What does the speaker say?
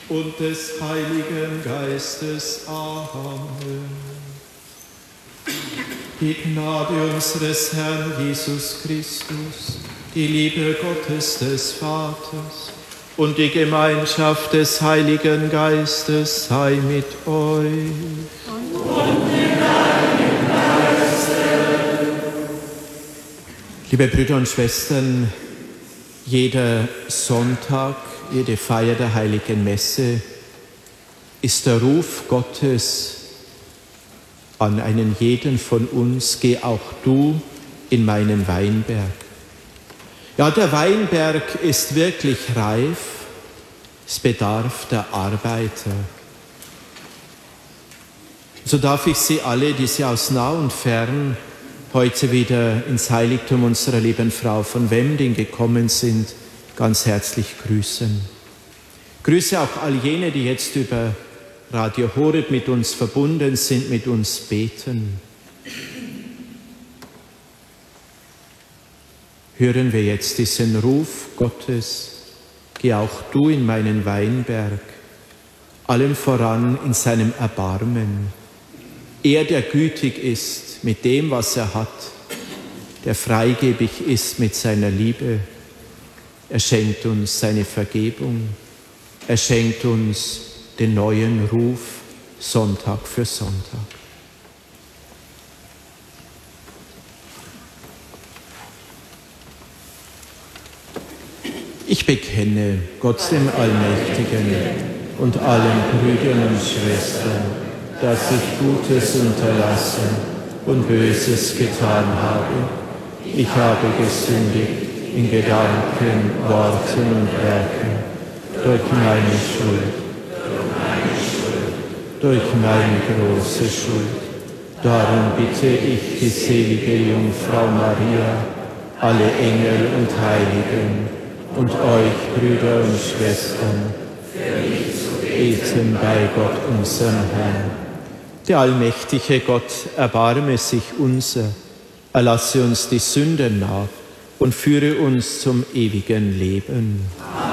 und des Heiligen Geistes. Amen. Die Gnade unseres Herrn Jesus Christus, die Liebe Gottes des Vaters und die Gemeinschaft des Heiligen Geistes sei mit euch. Und mit deinem Geiste. Liebe Brüder und Schwestern, jeder Sonntag, jede Feier der Heiligen Messe ist der Ruf Gottes an einen jeden von uns: Geh auch du in meinen Weinberg. Ja, der Weinberg ist wirklich reif, es bedarf der Arbeiter. So darf ich Sie alle, die Sie aus nah und fern heute wieder ins Heiligtum unserer lieben Frau von Wemding gekommen sind, ganz herzlich grüßen. Grüße auch all jene, die jetzt über Radio Horeb mit uns verbunden sind, mit uns beten. Hören wir jetzt diesen Ruf Gottes: Geh auch du in meinen Weinberg, allem voran in seinem Erbarmen. Er, der gütig ist mit dem, was er hat, der freigebig ist mit seiner Liebe. Er schenkt uns seine Vergebung. Er schenkt uns den neuen Ruf Sonntag für Sonntag. Ich bekenne Gott dem Allmächtigen und allen Brüdern und Schwestern, dass ich Gutes unterlassen und Böses getan habe. Ich habe gesündigt in Gedanken, Worten und Werken, durch meine Schuld, durch meine große Schuld. Darum bitte ich die selige Jungfrau Maria, alle Engel und Heiligen und euch, Brüder und Schwestern, beten bei Gott, unserem Herrn. Der allmächtige Gott erbarme sich unser, erlasse uns die Sünden nach und führe uns zum ewigen Leben. Amen.